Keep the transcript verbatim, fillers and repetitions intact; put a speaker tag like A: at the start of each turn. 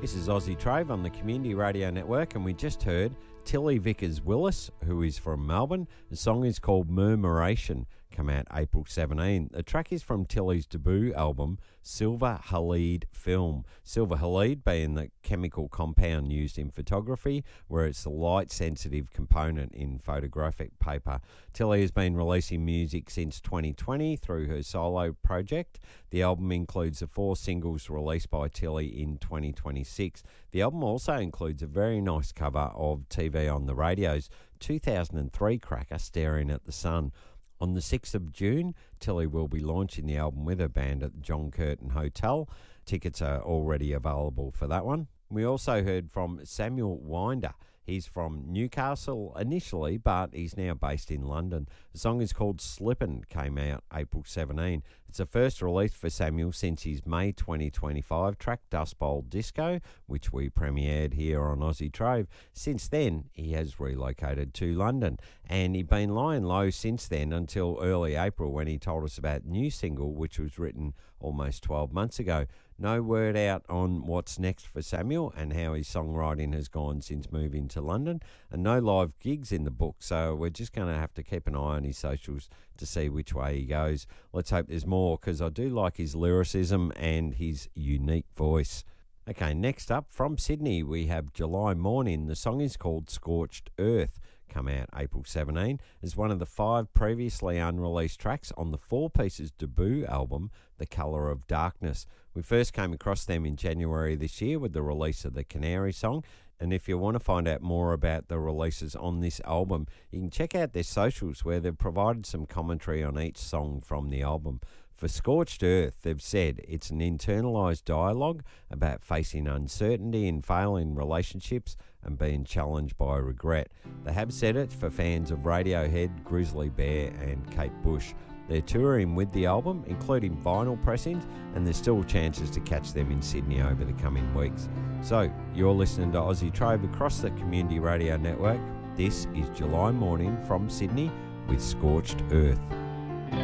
A: This is Aussie Trove on the Community Radio Network, and we just heard Tilly Vickers-Willis, who is from Melbourne. The song is called Murmuration, come out April seventeenth. The track is from Tilly's debut album, Silver Halide Film. Silver halide being the chemical compound used in photography, where it's the light-sensitive component in photographic paper. Tilly has been releasing music since twenty twenty through her solo project. The album includes the four singles released by Tilly in twenty twenty-six. The album also includes a very nice cover of T V on the Radio's two thousand three cracker, Staring at the Sun. On the sixth of June, Tilly will be launching the album with her band at the John Curtin Hotel. Tickets are already available for that one. We also heard from Samuel Winder. He's from Newcastle initially, but he's now based in London. The song is called Slippin', came out April seventeenth. It's the first release for Samuel since his May twenty twenty-five track Dust Bowl Disco, which we premiered here on Aussie Trove. Since then, he has relocated to London, and he'd been lying low since then until early April when he told us about a new single, which was written almost twelve months ago. No word out on what's next for Samuel and how his songwriting has gone since moving to London, and no live gigs in the book, so we're just going to have to keep an eye on his socials to see which way he goes. Let's hope there's more, because I do like his lyricism and his unique voice. Okay, next up from Sydney we have July Morning. The song is called Scorched Earth, come out April seventeenth, as one of the five previously unreleased tracks on the Four Pieces debut album, The Colour of Darkness. We first came across them in January this year with the release of the Canary song, and if you want to find out more about the releases on this album, you can check out their socials where they've provided some commentary on each song from the album. For Scorched Earth, they've said it's an internalised dialogue about facing uncertainty and failing relationships and being challenged by regret. They have said it for fans of Radiohead, Grizzly Bear and Kate Bush. They're touring with the album, including vinyl pressings, and there's still chances to catch them in Sydney over the coming weeks. So, you're listening to Aussie Trove across the Community Radio Network. This is July Morning from Sydney with Scorched Earth.